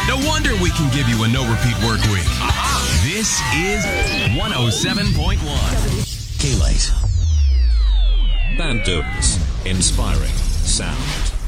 No wonder we can give you a no-repeat work week. This is 107.1. K-Lite. Band Dunes. Inspiring sound.